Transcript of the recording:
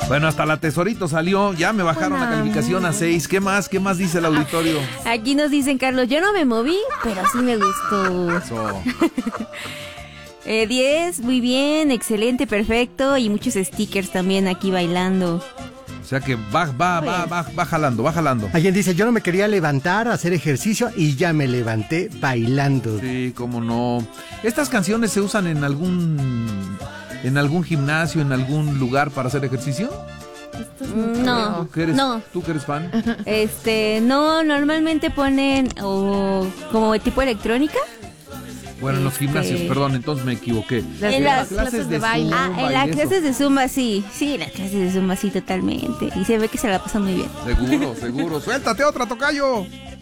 Bueno, hasta la Tesorito salió, ya me bajaron la calificación a 6. ¿Qué más? ¿Qué más dice el auditorio? Aquí nos dicen, Carlos, yo no me moví, pero sí me gustó. Eso. 10, muy bien, excelente, perfecto. Y muchos stickers también aquí bailando. O sea que va jalando, va jalando. Alguien dice, yo no me quería levantar a hacer ejercicio y ya me levanté bailando. Sí, cómo no. ¿Estas canciones se usan en algún gimnasio, en algún lugar para hacer ejercicio? No, ¿Tú que eres fan? No, normalmente ponen como tipo electrónica. Bueno, en los gimnasios, perdón, entonces me equivoqué. En las clases de baile. En las clases de Zumba, sí. Sí, en las clases de Zumba, sí, totalmente. Y se ve que se la pasan muy bien. Seguro. Suéltate otra, tocayo.